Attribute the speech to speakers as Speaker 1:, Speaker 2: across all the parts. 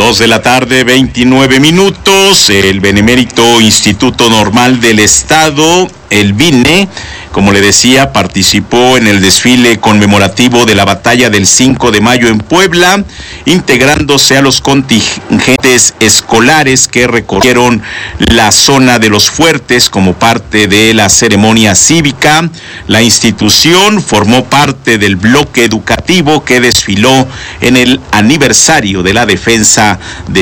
Speaker 1: 2 de la tarde, 29 minutos. El Benemérito Instituto Normal del Estado, el BINE, como le decía, participó en el desfile conmemorativo de la batalla del 5 de mayo en Puebla, integrándose a los contingentes escolares que recorrieron la zona de los fuertes como parte de la ceremonia cívica. La institución formó parte del bloque educativo que desfiló en el aniversario de la defensa de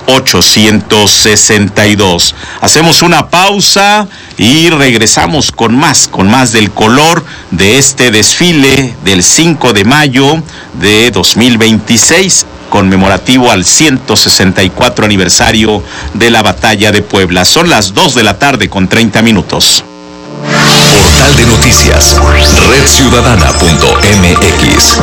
Speaker 1: 1862. Hacemos una pausa y regresamos con más del color de este desfile del 5 de mayo de 2026, conmemorativo al 164 aniversario de la batalla de Puebla. Son las 2 de la tarde con 30 minutos.
Speaker 2: Portal de noticias, redciudadana.mx.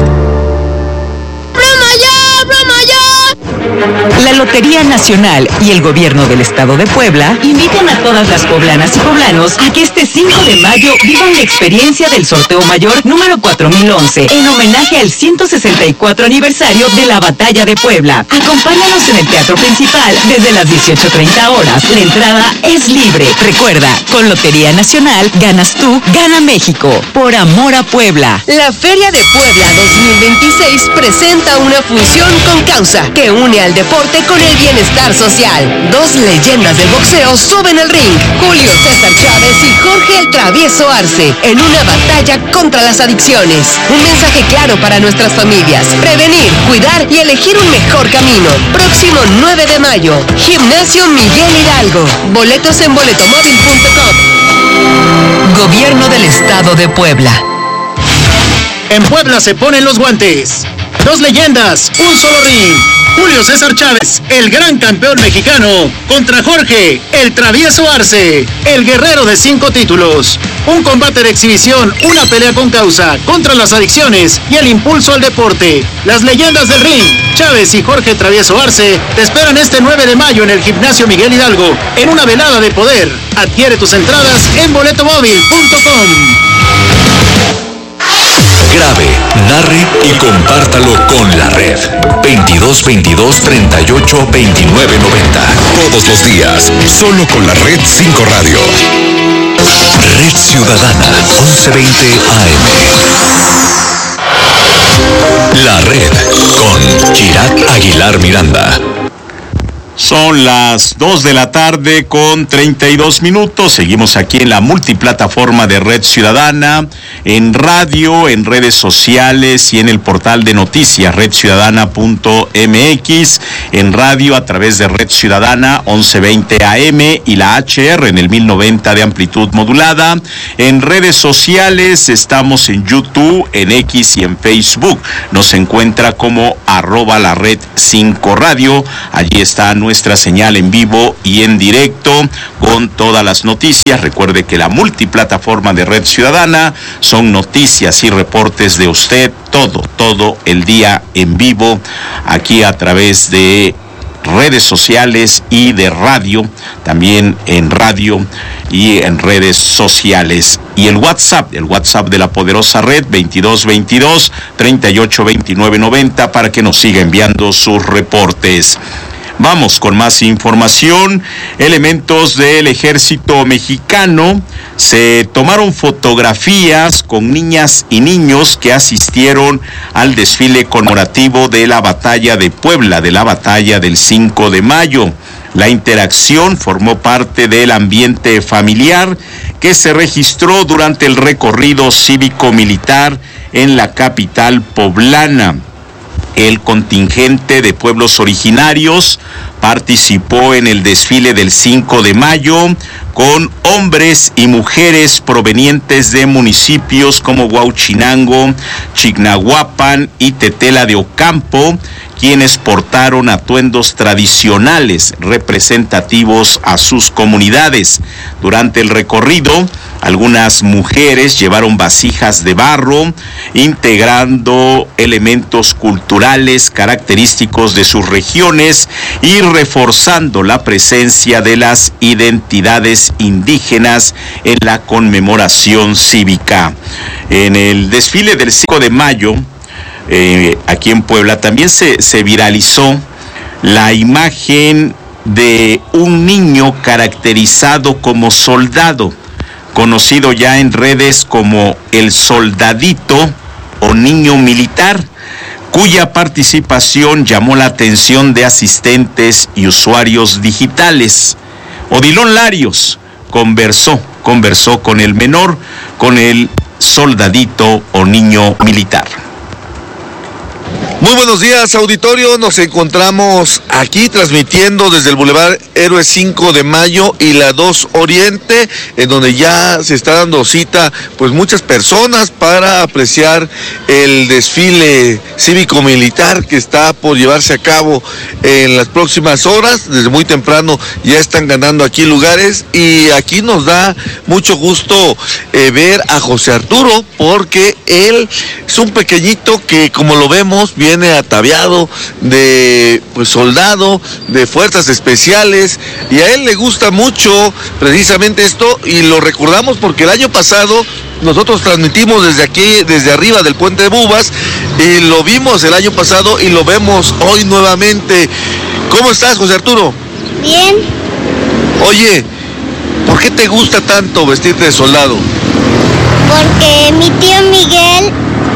Speaker 3: La Lotería Nacional y el Gobierno del Estado de Puebla invitan a todas las poblanas y poblanos a que este 5 de mayo vivan la experiencia del sorteo mayor número 4011 en homenaje al 164 aniversario de la Batalla de Puebla. Acompáñanos en el Teatro Principal desde las 18:30 horas. La entrada es libre. Recuerda, con Lotería Nacional ganas tú, gana México. Por amor a Puebla.
Speaker 4: La Feria de Puebla 2026 presenta una función con causa que une al deporte con el bienestar social. Dos leyendas del boxeo suben al ring, Julio César Chávez y Jorge el Travieso Arce, en una batalla contra las adicciones. Un mensaje claro para nuestras familias: prevenir, cuidar y elegir un mejor camino. Próximo 9 de mayo, Gimnasio Miguel Hidalgo. Boletos en boletomóvil.com.
Speaker 3: Gobierno del Estado de Puebla.
Speaker 5: En Puebla se ponen los guantes. Dos leyendas, un solo ring. Julio César Chávez, el gran campeón mexicano, contra Jorge, el Travieso Arce, el guerrero de 5 títulos. Un combate de exhibición, una pelea con causa, contra las adicciones y el impulso al deporte. Las leyendas del ring, Chávez y Jorge Travieso Arce, te esperan este 9 de mayo en el Gimnasio Miguel Hidalgo, en una velada de poder. Adquiere tus entradas en boletomóvil.com.
Speaker 2: Grabe, narre y compártalo con la red. 2222 38 29 90. Todos los días, solo con la Red 5 Radio. Red Ciudadana, 1120 AM. La red con Chirac Aguilar Miranda.
Speaker 1: Son las 2 de la tarde con 32 minutos. Seguimos aquí en la multiplataforma de Red Ciudadana, en radio, en redes sociales y en el portal de noticias redciudadana.mx, en radio a través de Red Ciudadana 1120 AM y la HR en el 1090 de amplitud modulada. En redes sociales estamos en YouTube, en X y en Facebook. Nos encuentra como @lared5radio. Allí está nuestra señal en vivo y en directo con todas las noticias. Recuerde que la multiplataforma de Red Ciudadana son noticias y reportes de usted todo el día en vivo, aquí a través de redes sociales y de radio, también en radio y en redes sociales. Y el WhatsApp de la poderosa red, 2222 38 29 90, para que nos siga enviando sus reportes. Vamos con más información. Elementos del ejército mexicano se tomaron fotografías con niñas y niños que asistieron al desfile conmemorativo de la batalla de Puebla, de la batalla del 5 de mayo. La interacción formó parte del ambiente familiar que se registró durante el recorrido cívico-militar en la capital poblana. El contingente de pueblos originarios participó en el desfile del 5 de mayo con hombres y mujeres provenientes de municipios como Huauchinango, Chignahuapan y Tetela de Ocampo, quienes portaron atuendos tradicionales representativos a sus comunidades. Durante el recorrido, algunas mujeres llevaron vasijas de barro, integrando elementos culturales característicos de sus regiones y reforzando la presencia de las identidades indígenas en la conmemoración cívica. En el desfile del 5 de mayo, aquí en Puebla, también se viralizó la imagen de un niño caracterizado como soldado, conocido ya en redes como el soldadito o niño militar, cuya participación llamó la atención de asistentes y usuarios digitales. Odilon Larios conversó con el menor, con el soldadito o niño militar.
Speaker 6: Muy buenos días, auditorio. Nos encontramos aquí transmitiendo desde el Boulevard Héroes 5 de Mayo y la 2 Oriente, en donde ya se está dando cita pues muchas personas para apreciar el desfile cívico-militar que está por llevarse a cabo en las próximas horas. Desde muy temprano ya están ganando aquí lugares y aquí nos da mucho gusto ver a José Arturo, porque él es un pequeñito que, como lo vemos, viene ataviado de soldado, de fuerzas especiales, y a él le gusta mucho precisamente esto, y lo recordamos porque el año pasado nosotros transmitimos desde aquí, desde arriba del Puente de Bubas, y lo vimos el año pasado y lo vemos hoy nuevamente. ¿Cómo estás, José Arturo?
Speaker 7: Bien.
Speaker 6: Oye, ¿por qué te gusta tanto vestirte de soldado?
Speaker 7: Porque mi tío Miguel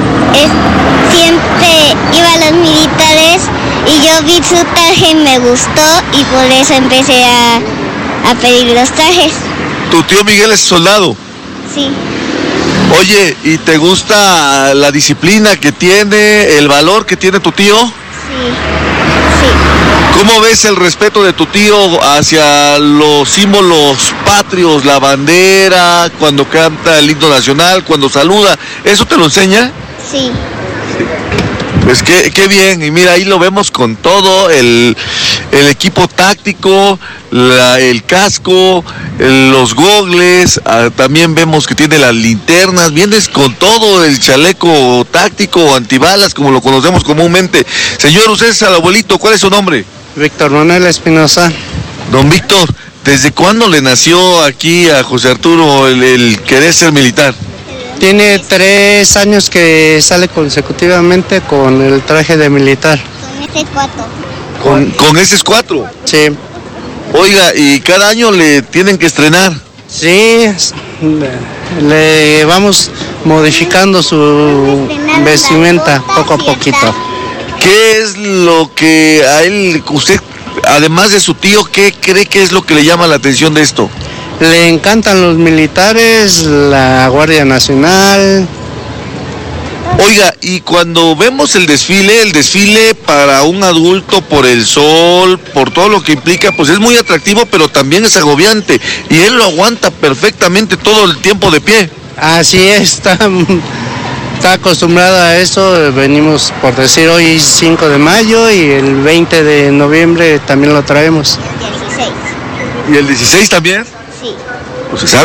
Speaker 7: siempre iba a los militares y yo vi su traje y me gustó, y por eso empecé a pedir los trajes.
Speaker 6: ¿Tu tío Miguel es soldado?
Speaker 7: Sí.
Speaker 6: Oye, ¿y te gusta la disciplina que tiene, el valor que tiene tu tío?
Speaker 7: Sí.
Speaker 6: ¿Cómo ves el respeto de tu tío hacia los símbolos patrios, la bandera, cuando canta el himno nacional, cuando saluda? ¿Eso te lo enseña?
Speaker 7: Sí.
Speaker 6: Pues qué bien, y mira, ahí lo vemos con todo el equipo táctico, el casco, los gogles, también vemos que tiene las linternas. Vienes con todo el chaleco táctico o antibalas, como lo conocemos comúnmente. Señor, usted es el abuelito, ¿cuál es su nombre?
Speaker 8: Víctor Manuel Espinosa.
Speaker 6: Don Víctor, ¿desde cuándo le nació aquí a José Arturo el querer ser militar?
Speaker 8: Tiene 3 años que sale consecutivamente con el traje de militar.
Speaker 7: Con ese 4.
Speaker 6: ¿Con ese 4?
Speaker 8: Sí.
Speaker 6: Oiga, ¿y cada año le tienen que estrenar?
Speaker 8: Sí, le vamos modificando su vestimenta poco a poquito.
Speaker 6: ¿Qué es lo que a él, usted, además de su tío, qué cree que es lo que le llama la atención de esto?
Speaker 8: Le encantan los militares, la Guardia Nacional.
Speaker 6: Oiga, y cuando vemos el desfile para un adulto, por el sol, por todo lo que implica, pues es muy atractivo, pero también es agobiante, y él lo aguanta perfectamente todo el tiempo de pie.
Speaker 8: Así es, está acostumbrado a eso. Venimos, por decir, hoy 5 de mayo y el 20 de noviembre también lo traemos.
Speaker 7: El 16.
Speaker 6: ¿Y el 16 también?
Speaker 7: Sí.
Speaker 6: Pues